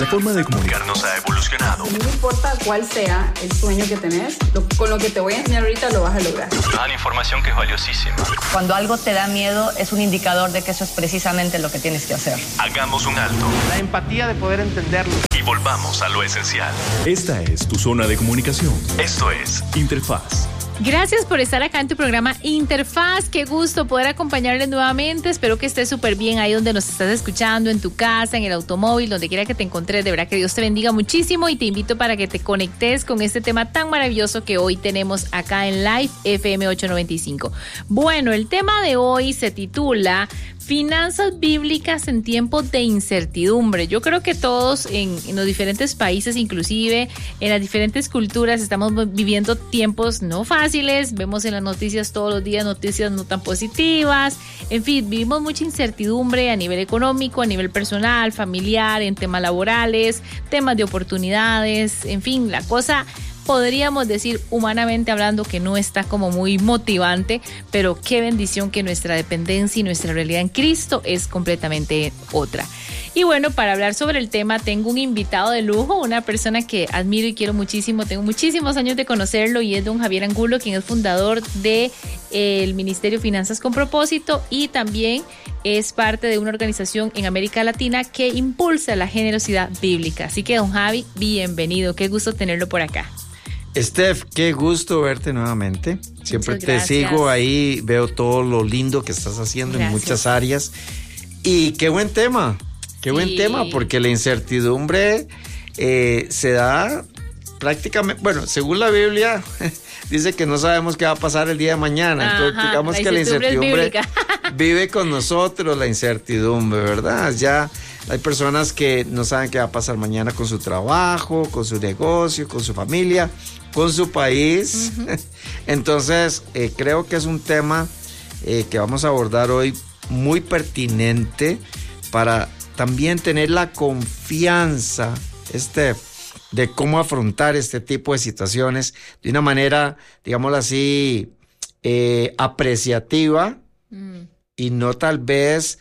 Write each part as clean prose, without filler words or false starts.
La forma de comunicarnos ha evolucionado. No importa cuál sea el sueño que tenés, con lo que te voy a enseñar ahorita lo vas a lograr. Nos dan información que es valiosísima. Cuando algo te da miedo es un indicador de que eso es precisamente lo que tienes que hacer. Hagamos un alto. La empatía de poder entenderlo. Y volvamos a lo esencial. Esta es tu zona de comunicación. Esto es Interfaz. Gracias por estar acá en tu programa Interfaz. Qué gusto poder acompañarles nuevamente. Espero que estés súper bien ahí donde nos estás escuchando, en tu casa, en el automóvil, donde quiera que te encontres. De verdad que Dios te bendiga muchísimo y te invito para que te conectes con este tema tan maravilloso que hoy tenemos acá en Live FM 895. Bueno, el tema de hoy se titula Finanzas bíblicas en tiempos de incertidumbre. Yo creo que todos en los diferentes países, inclusive en las diferentes culturas, estamos viviendo tiempos no fáciles. Vemos en las noticias todos los días noticias no tan positivas. En fin, vivimos mucha incertidumbre a nivel económico, a nivel personal, familiar, en temas laborales, temas de oportunidades. En fin, la cosa, podríamos decir humanamente hablando, que no está como muy motivante, pero qué bendición que nuestra dependencia y nuestra realidad en Cristo es completamente otra. Y bueno, para hablar sobre el tema tengo un invitado de lujo, una persona que admiro y quiero muchísimo, tengo muchísimos años de conocerlo y es don Javier Angulo, quien es fundador de el Ministerio Finanzas con Propósito y también es parte de una organización en América Latina que impulsa la generosidad bíblica. Así que don Javi, bienvenido, qué gusto tenerlo por acá. Steph, qué gusto verte nuevamente. Siempre te sigo ahí, veo todo lo lindo que estás haciendo en muchas áreas. Y qué buen tema, porque la incertidumbre se da prácticamente, bueno, según la Biblia, dice que no sabemos qué va a pasar el día de mañana. Entonces, digamos que la incertidumbre vive con nosotros, la incertidumbre, ¿verdad? Ya hay personas que no saben qué va a pasar mañana con su trabajo, con su negocio, con su familia, con su país. Uh-huh. Entonces, creo que es un tema que vamos a abordar hoy muy pertinente para también tener la confianza, de cómo afrontar este tipo de situaciones de una manera, digámoslo así, apreciativa y no tal vez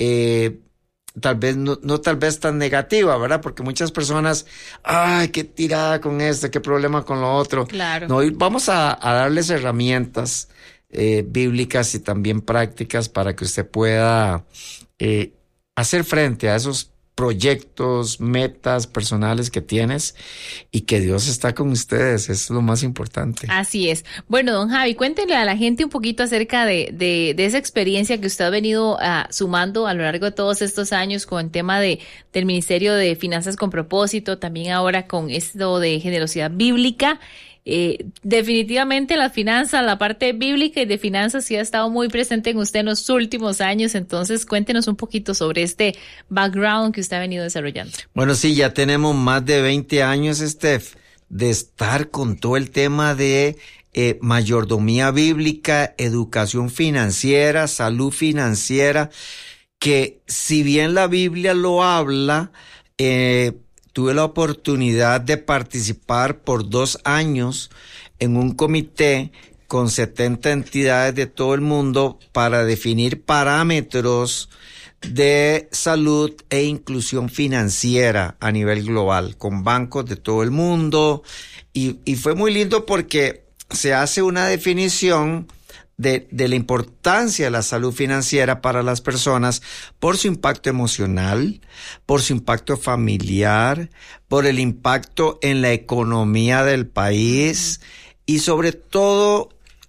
tan negativa, ¿verdad? Porque muchas personas, ay, qué tirada con esto, qué problema con lo otro. Claro. No, vamos a darles herramientas bíblicas y también prácticas para que usted pueda hacer frente a esos proyectos, metas personales que tienes y que Dios está con ustedes, es lo más importante. Así es. Bueno, don Javi, cuéntenle a la gente un poquito acerca de esa experiencia que usted ha venido sumando a lo largo de todos estos años con el tema del Ministerio de Finanzas con Propósito, también ahora con esto de generosidad bíblica. Definitivamente las finanzas, la parte bíblica y de finanzas sí ha estado muy presente en usted en los últimos años, entonces cuéntenos un poquito sobre este background que usted ha venido desarrollando. Bueno, sí, ya tenemos más de 20 años, Steph, de estar con todo el tema de mayordomía bíblica, educación financiera, salud financiera, que si bien la Biblia lo habla, tuve la oportunidad de participar por 2 años en un comité con 70 entidades de todo el mundo para definir parámetros de salud e inclusión financiera a nivel global, con bancos de todo el mundo. Y fue muy lindo porque se hace una definición de la importancia de la salud financiera para las personas por su impacto emocional, por su impacto familiar, por el impacto en la economía del país y sobre todo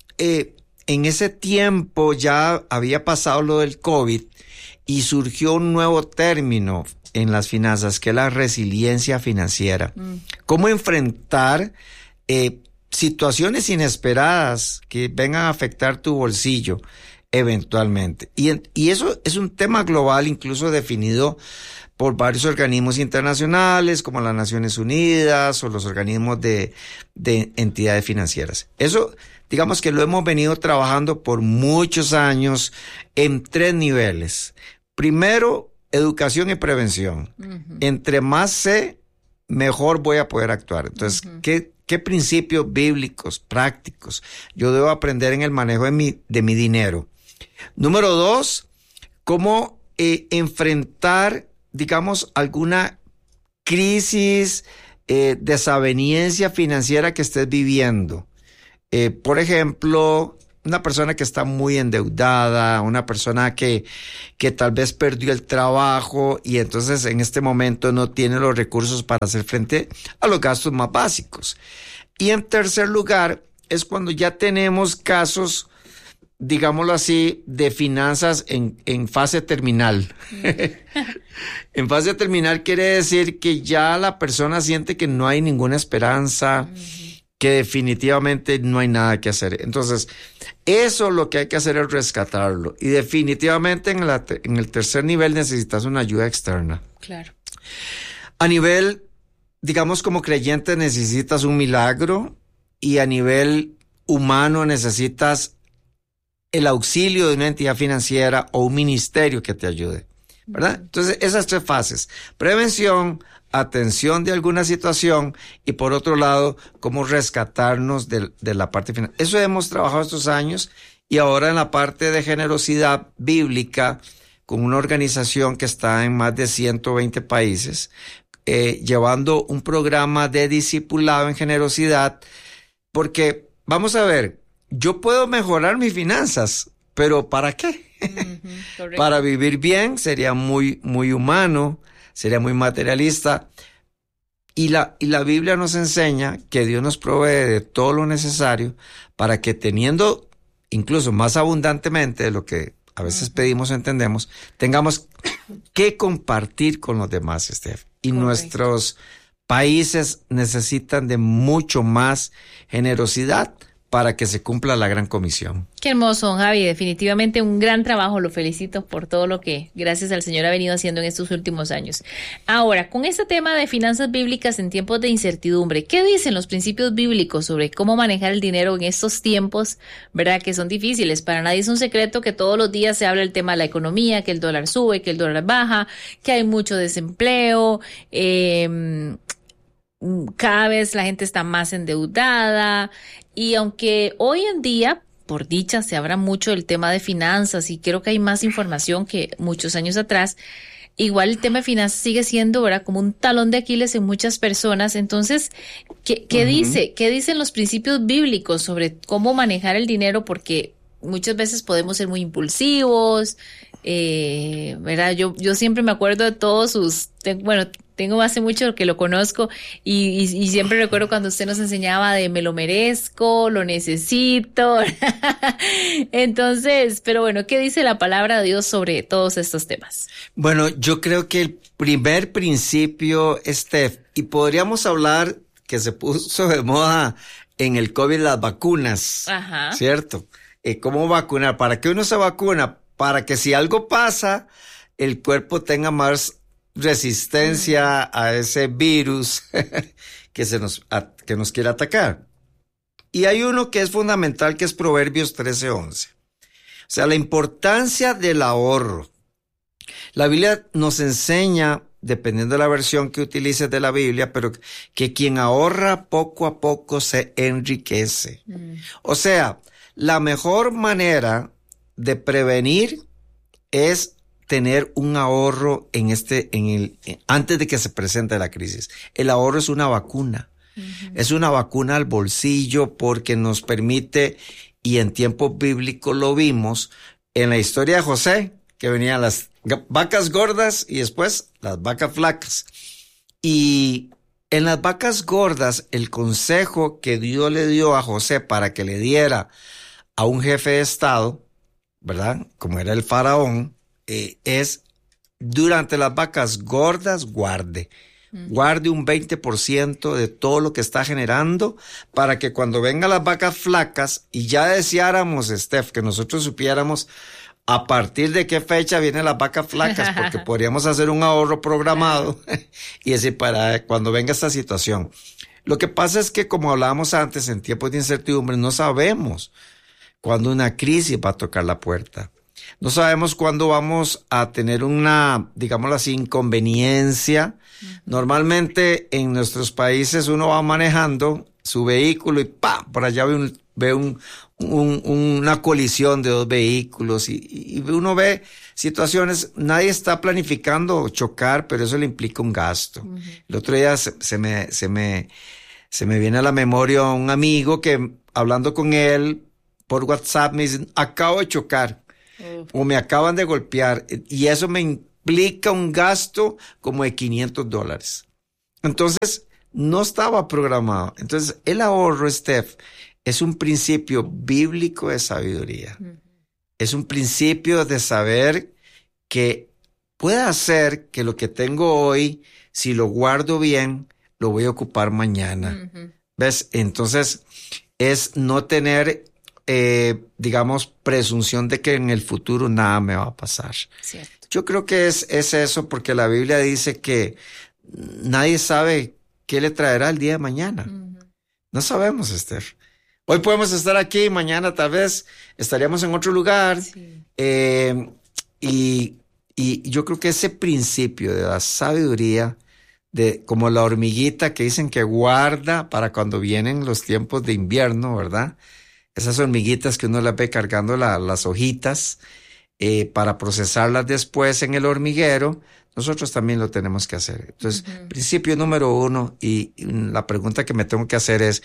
en ese tiempo ya había pasado lo del COVID y surgió un nuevo término en las finanzas que es la resiliencia financiera. ¿Cómo enfrentar situaciones inesperadas que vengan a afectar tu bolsillo eventualmente? Y eso es un tema global, incluso definido por varios organismos internacionales como las Naciones Unidas o los organismos de entidades financieras. Eso, digamos que lo hemos venido trabajando por muchos años en 3 niveles. Primero, educación y prevención. Uh-huh. Entre más sé, mejor voy a poder actuar. Entonces, uh-huh. ¿Qué principios bíblicos, prácticos yo debo aprender en el manejo de mi dinero? Número 2, cómo enfrentar, digamos, alguna crisis, desaveniencia financiera que estés viviendo. Por ejemplo, una persona que está muy endeudada, una persona que tal vez perdió el trabajo y entonces en este momento no tiene los recursos para hacer frente a los gastos más básicos. Y en tercer lugar, es cuando ya tenemos casos, digámoslo así, de finanzas en fase terminal. En fase terminal quiere decir que ya la persona siente que no hay ninguna esperanza, que definitivamente no hay nada que hacer. Entonces, eso lo que hay que hacer es rescatarlo. Y definitivamente en el tercer nivel necesitas una ayuda externa. Claro. A nivel, digamos, como creyente necesitas un milagro, y a nivel humano necesitas el auxilio de una entidad financiera o un ministerio que te ayude, ¿verdad? Entonces, esas tres fases: prevención, atención de alguna situación y, por otro lado, cómo rescatarnos de la parte final. Eso hemos trabajado estos años, y ahora en la parte de generosidad bíblica, con una organización que está en más de 120 países, llevando un programa de discipulado en generosidad, porque, vamos a ver, yo puedo mejorar mis finanzas, pero ¿para qué? Para vivir bien sería muy, muy humano, sería muy materialista. Y la Biblia nos enseña que Dios nos provee de todo lo necesario para que, teniendo incluso más abundantemente de lo que a veces pedimos o entendemos, tengamos que compartir con los demás, Steph. Y nuestros países necesitan de mucho más generosidad para que se cumpla la gran comisión. Qué hermoso, don Javi. Definitivamente un gran trabajo. Lo felicito por todo lo que, gracias al Señor, ha venido haciendo en estos últimos años. Ahora, con este tema de finanzas bíblicas en tiempos de incertidumbre, ¿qué dicen los principios bíblicos sobre cómo manejar el dinero en estos tiempos, verdad, que son difíciles? Para nadie es un secreto que todos los días se habla el tema de la economía, que el dólar sube, que el dólar baja, que hay mucho desempleo, cada vez la gente está más endeudada, y aunque hoy en día, por dicha, se habla mucho del tema de finanzas y creo que hay más información que muchos años atrás, igual el tema de finanzas sigue siendo, ¿verdad?, como un talón de Aquiles en muchas personas. Entonces, ¿qué dicen los principios bíblicos sobre cómo manejar el dinero? Porque muchas veces podemos ser muy impulsivos, ¿verdad? Yo siempre me acuerdo de todos sus, tengo hace mucho que lo conozco y siempre recuerdo cuando usted nos enseñaba de me lo merezco, lo necesito. Entonces, pero bueno, ¿qué dice la palabra de Dios sobre todos estos temas? Bueno, yo creo que el primer principio, Steph, y podríamos hablar que se puso de moda en el COVID las vacunas, ¿cierto? ¿Cómo vacunar? ¿Para qué uno se vacuna? Para que si algo pasa, el cuerpo tenga más resistencia a ese virus que nos quiere atacar. Y hay uno que es fundamental, que es Proverbios 13:11. O sea, la importancia del ahorro. La Biblia nos enseña, dependiendo de la versión que utilices de la Biblia, pero que quien ahorra poco a poco se enriquece. O sea, la mejor manera de prevenir es tener un ahorro antes de que se presente la crisis. El ahorro es una vacuna. Es una vacuna al bolsillo porque nos permite, y en tiempos bíblicos lo vimos, en la historia de José, que venían las vacas gordas y después las vacas flacas. Y en las vacas gordas, el consejo que Dios le dio a José para que le diera a un jefe de Estado, ¿verdad?, como era el faraón, es: durante las vacas gordas guarde un 20% de todo lo que está generando, para que cuando vengan las vacas flacas, y ya deseáramos, Steph, que nosotros supiéramos a partir de qué fecha vienen las vacas flacas, porque podríamos hacer un ahorro programado y decir, para cuando venga esta situación. Lo que pasa es que, como hablábamos antes, en tiempos de incertidumbre no sabemos cuándo una crisis va a tocar la puerta. No sabemos cuándo vamos a tener una, digámoslo así, inconveniencia. Normalmente en nuestros países uno va manejando su vehículo y ¡pam!, por allá ve un ve una colisión de dos vehículos y uno ve situaciones, nadie está planificando chocar, pero eso le implica un gasto. Uh-huh. El otro día se me viene a la memoria un amigo que hablando con él por WhatsApp me dice, acabo de chocar o me acaban de golpear y eso me implica un gasto como de $500. Entonces, no estaba programado. Entonces, el ahorro, Steph, es un principio bíblico de sabiduría. Uh-huh. Es un principio de saber que puede hacer que lo que tengo hoy, si lo guardo bien, lo voy a ocupar mañana. Uh-huh. ¿Ves? Entonces, es no tener, digamos, presunción de que en el futuro nada me va a pasar. Cierto. Yo creo que es eso, porque la Biblia dice que nadie sabe qué le traerá el día de mañana. Uh-huh. No sabemos, Esther. Hoy podemos estar aquí, mañana tal vez estaríamos en otro lugar. Sí. Y yo creo que ese principio de la sabiduría, como la hormiguita que dicen que guarda para cuando vienen los tiempos de invierno, ¿verdad? Esas hormiguitas que uno las ve cargando las hojitas para procesarlas después en el hormiguero, nosotros también lo tenemos que hacer. Entonces, uh-huh. Principio número 1, y la pregunta que me tengo que hacer es,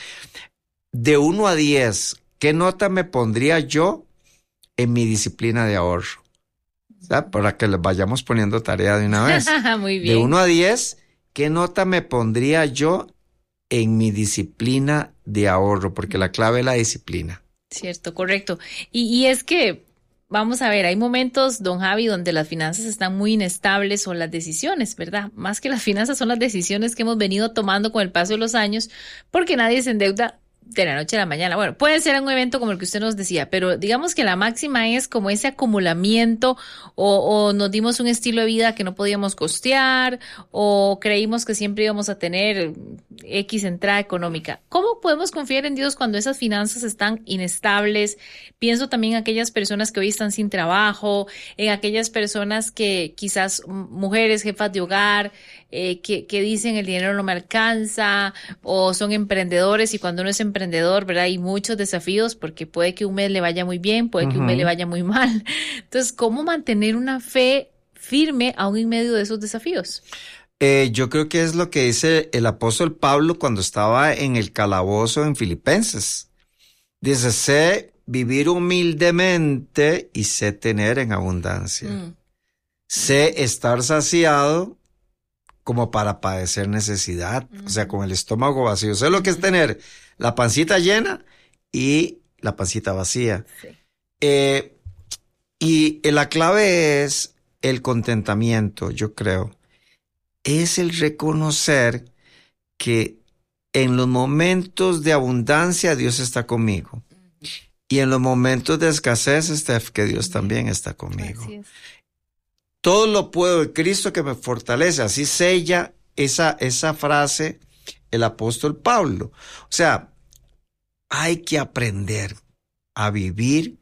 de 1 a 10, ¿qué nota me pondría yo en mi disciplina de ahorro? ¿Sabes? Para que les vayamos poniendo tarea de una vez. Muy bien. De 1 a 10, ¿qué nota me pondría yo en mi disciplina de ahorro? Porque la clave es la disciplina. Cierto, correcto. Y es que, vamos a ver, hay momentos, don Javi, donde las finanzas están muy inestables o las decisiones, ¿verdad? Más que las finanzas son las decisiones que hemos venido tomando con el paso de los años, porque nadie se endeuda de la noche a la mañana. Bueno, puede ser un evento como el que usted nos decía, pero digamos que la máxima es como ese acumulamiento o nos dimos un estilo de vida que no podíamos costear o creímos que siempre íbamos a tener X entrada económica. ¿Cómo podemos confiar en Dios cuando esas finanzas están inestables? Pienso también en aquellas personas que hoy están sin trabajo, en aquellas personas que quizás mujeres, jefas de hogar, que dicen el dinero no me alcanza o son emprendedores y cuando uno es emprendedor, ¿verdad? Hay muchos desafíos porque puede que un mes le vaya muy bien, puede que un mes le vaya muy mal. Entonces, ¿cómo mantener una fe firme aún en medio de esos desafíos? Yo creo que es lo que dice el apóstol Pablo cuando estaba en el calabozo en Filipenses. Dice, sé vivir humildemente y sé tener en abundancia. Sé estar saciado como para padecer necesidad, o sea, con el estómago vacío. Sé lo que es tener la pancita llena y la pancita vacía. Sí. Y la clave es el contentamiento, yo creo. Es el reconocer que en los momentos de abundancia Dios está conmigo. Y en los momentos de escasez, Steph, que Dios también está conmigo. Así es. Todo lo puedo en Cristo que me fortalece. Así sella esa frase el apóstol Pablo. O sea, hay que aprender a vivir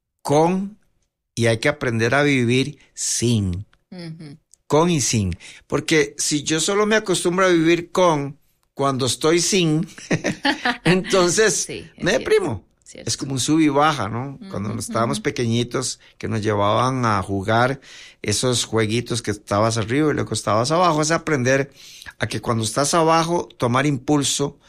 con y hay que aprender a vivir sin. Uh-huh. Con y sin. Porque si yo solo me acostumbro a vivir con cuando estoy sin, entonces sí, me deprimo. Cierto. Es como un sub y baja, ¿no? Cuando estábamos pequeñitos, que nos llevaban a jugar esos jueguitos que estabas arriba y luego estabas abajo. Es aprender a que cuando estás abajo, tomar impulso,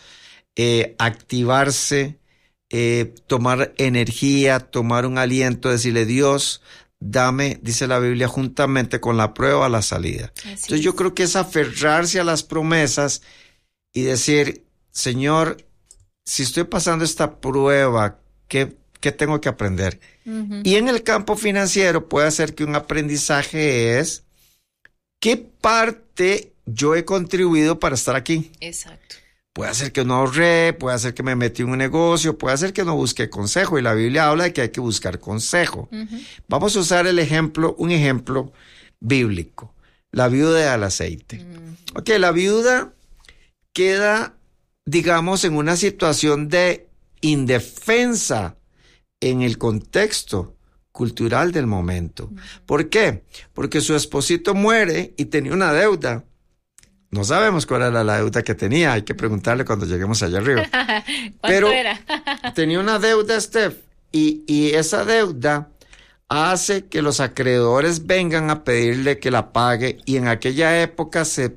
activarse, tomar energía, tomar un aliento, decirle, Dios, dame, dice la Biblia, juntamente con la prueba, la salida. Entonces yo creo que es aferrarse a las promesas y decir, Señor, si estoy pasando esta prueba, ¿qué tengo que aprender? Uh-huh. Y en el campo financiero puede ser que un aprendizaje es ¿qué parte yo he contribuido para estar aquí? Exacto. Puede ser que no ahorré, puede ser que me metí en un negocio, puede ser que no busqué consejo. Y la Biblia habla de que hay que buscar consejo. Uh-huh. Vamos a usar un ejemplo bíblico. La viuda del aceite. Uh-huh. Ok, la viuda queda, digamos, en una situación de indefensa en el contexto cultural del momento. ¿Por qué? Porque su esposito muere y tenía una deuda. No sabemos cuál era la deuda que tenía, hay que preguntarle cuando lleguemos allá arriba. ¿Cuánto era? Tenía una deuda, Steph, y esa deuda hace que los acreedores vengan a pedirle que la pague, y en aquella época se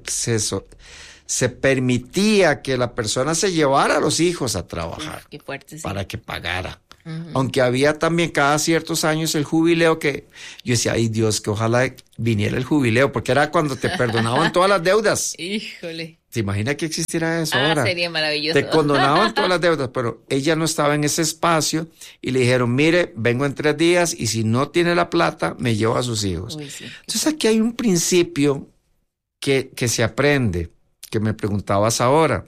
permitía que la persona se llevara a los hijos a trabajar. Uf, qué fuerte, sí. Para que pagara. Aunque había también cada ciertos años el jubileo, que yo decía, ay Dios, que ojalá viniera el jubileo, porque era cuando te perdonaban todas las deudas. Híjole. ¿Se imagina que existiera eso ahora? Sería maravilloso. Te condonaban todas las deudas, pero ella no estaba en ese espacio y le dijeron, mire, vengo en 3 días y si no tiene la plata, me llevo a sus hijos. Uy, sí. Entonces aquí hay un principio que se aprende, que me preguntabas ahora.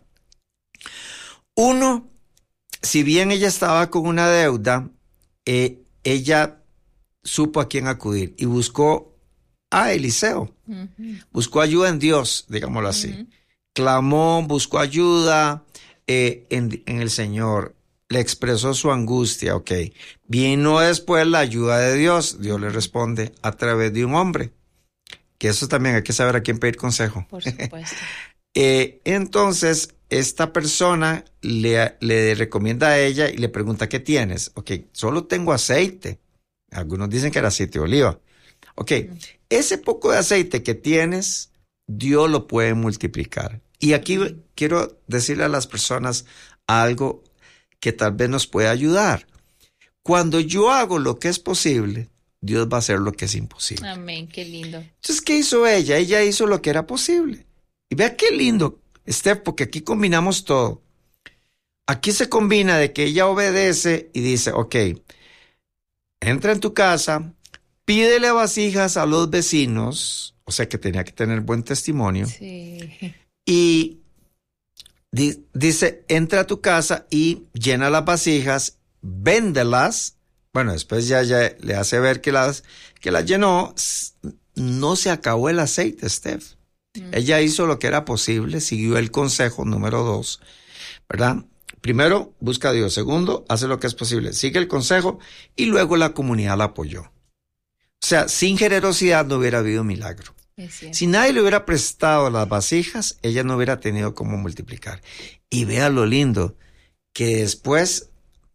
Uno, si bien ella estaba con una deuda, ella supo a quién acudir y buscó a Eliseo. Buscó ayuda en Dios, digámoslo así. Clamó, buscó ayuda en el Señor. Le expresó su angustia, ok. Vino después la ayuda de Dios. Dios le responde a través de un hombre. Que eso también hay que saber a quién pedir consejo. Por supuesto. Entonces, esta persona le recomienda a ella y le pregunta, ¿qué tienes? Ok, solo tengo aceite. Algunos dicen que era aceite de oliva. Ok, ese poco de aceite que tienes, Dios lo puede multiplicar. Y aquí quiero decirle a las personas algo que tal vez nos puede ayudar. Cuando yo hago lo que es posible, Dios va a hacer lo que es imposible. Amén, qué lindo. Entonces, ¿qué hizo ella? Ella hizo lo que era posible. Y vea qué lindo, Steph, porque aquí combinamos todo. Aquí se combina de que ella obedece y dice, ok, entra en tu casa, pídele vasijas a los vecinos, o sea que tenía que tener buen testimonio. Sí. Y dice, entra a tu casa y llena las vasijas, véndelas. Bueno, después ya le hace ver que las llenó. No se acabó el aceite, Steph. Ella hizo lo que era posible, siguió el consejo número 2, ¿verdad? Primero, busca a Dios. Segundo, hace lo que es posible, sigue el consejo y luego la comunidad la apoyó. O sea, sin generosidad no hubiera habido milagro. Si nadie le hubiera prestado las vasijas, ella no hubiera tenido cómo multiplicar. Y vea lo lindo, que después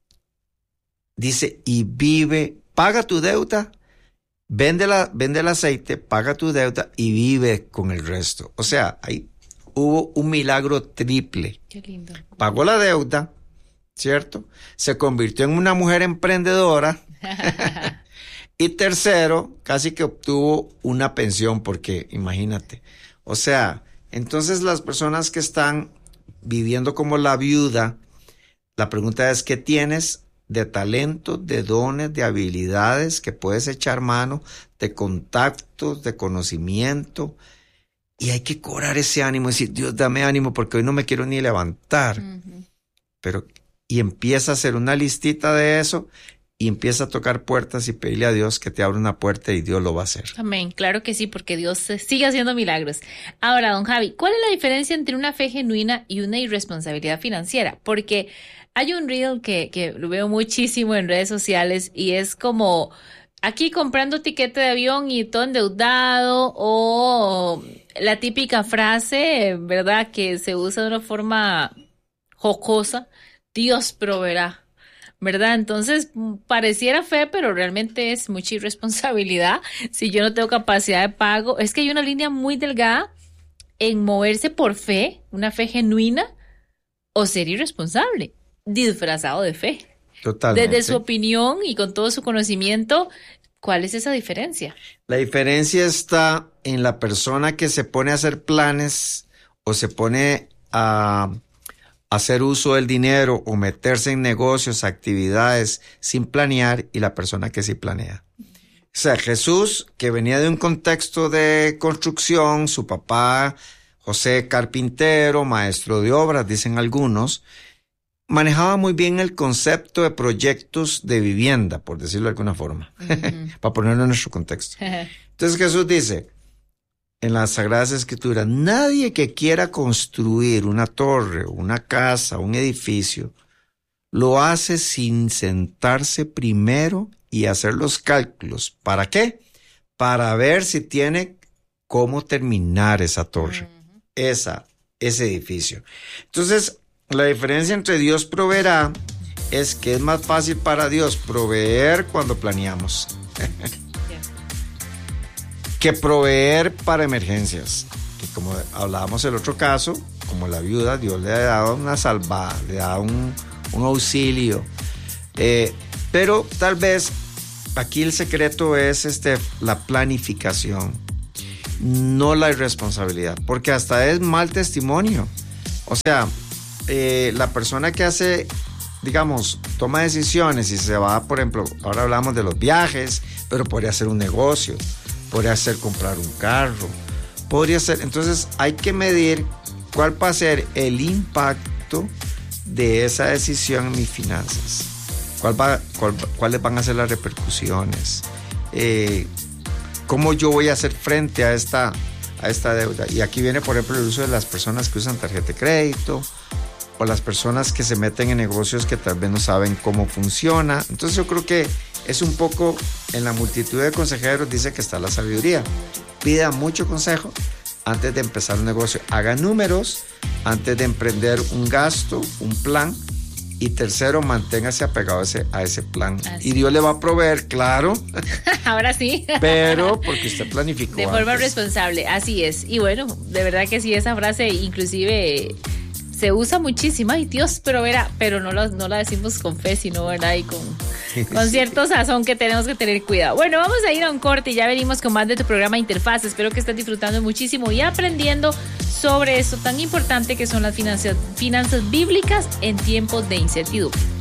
dice, y vive, paga tu deuda, vende el aceite, paga tu deuda y vive con el resto. O sea, ahí hubo un milagro triple. Qué lindo. Pagó la deuda, ¿cierto? Se convirtió en una mujer emprendedora. Y tercero, casi que obtuvo una pensión, porque imagínate. O sea, entonces las personas que están viviendo como la viuda, la pregunta es, ¿qué tienes de talentos, de dones, de habilidades que puedes echar mano, de contactos, de conocimiento? Y hay que cobrar ese ánimo, decir, Dios, dame ánimo porque hoy no me quiero ni levantar. Y empieza a hacer una listita de eso y empieza a tocar puertas y pedirle a Dios que te abra una puerta y Dios lo va a hacer. Amén, claro que sí, porque Dios sigue haciendo milagros. Ahora, don Javi, ¿cuál es la diferencia entre una fe genuina y una irresponsabilidad financiera? Porque hay un reel que lo veo muchísimo en redes sociales y es como aquí comprando tiquete de avión y todo endeudado, o la típica frase, ¿verdad?, que se usa de una forma jocosa, Dios proveerá, ¿verdad? Entonces pareciera fe, pero realmente es mucha irresponsabilidad si yo no tengo capacidad de pago. Es que hay una línea muy delgada en moverse por fe, una fe genuina, o ser irresponsable, disfrazado de fe. Totalmente. Desde su opinión y con todo su conocimiento, ¿cuál es esa diferencia? La diferencia está en la persona que se pone a hacer planes o se pone a hacer uso del dinero o meterse en negocios, actividades sin planear, y la persona que sí planea. O sea, Jesús, que venía de un contexto de construcción, su papá, José carpintero, maestro de obras, dicen algunos, manejaba muy bien el concepto de proyectos de vivienda, por decirlo de alguna forma, para ponerlo en nuestro contexto. Entonces Jesús dice en las Sagradas Escrituras, nadie que quiera construir una torre, una casa, un edificio, lo hace sin sentarse primero y hacer los cálculos. ¿Para qué? Para ver si tiene cómo terminar esa torre. ese edificio. Entonces, la diferencia entre Dios proveerá es que es más fácil para Dios proveer cuando planeamos que proveer para emergencias. Que como hablábamos en el otro caso, como la viuda, Dios le ha dado una salvada, le da un auxilio. Pero tal vez aquí el secreto es la planificación, no la irresponsabilidad, porque hasta es mal testimonio. O sea, la persona que hace, digamos, toma decisiones y se va, por ejemplo, ahora hablamos de los viajes, pero podría ser un negocio, podría ser comprar un carro, podría ser. Entonces hay que medir cuál va a ser el impacto de esa decisión en mis finanzas, cuáles van a ser las repercusiones, cómo yo voy a hacer frente a esta deuda. Y aquí viene, por ejemplo, el uso de las personas que usan tarjeta de crédito o las personas que se meten en negocios que tal vez no saben cómo funciona. Entonces yo creo que es un poco, en la multitud de consejeros dice que está la sabiduría. Pida mucho consejo antes de empezar un negocio. Haga números antes de emprender un gasto, un plan. Y tercero, manténgase apegado a ese plan. Así. Y Dios le va a proveer, claro. Ahora sí. Pero porque usted planificó de forma responsable, así es. Y bueno, de verdad que sí, esa frase inclusive se usa muchísimo. Ay, Dios proveerá, pero no la decimos con fe, sino, ¿verdad? Y con cierto sazón que tenemos que tener cuidado. Bueno, vamos a ir a un corte y ya venimos con más de tu programa Interfaz. Espero que estés disfrutando muchísimo y aprendiendo sobre esto tan importante que son las finanzas bíblicas en tiempos de incertidumbre.